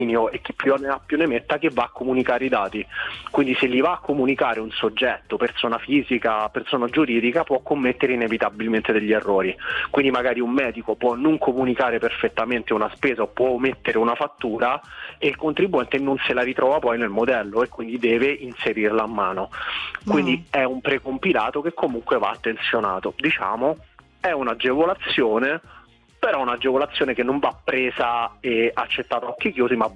e chi più ne ha più ne metta, che va a comunicare i dati. Quindi se li va a comunicare un soggetto, persona fisica, persona giuridica, può commettere inevitabilmente degli errori. Quindi magari un medico può non comunicare perfettamente una spesa o può omettere una fattura e il contribuente non se la ritrova poi nel modello e quindi deve inserirla a mano. Quindi è un precompilato che comunque va attenzionato. Diciamo, è un'agevolazione, però un'agevolazione che non va presa e accettata a occhi chiusi, ma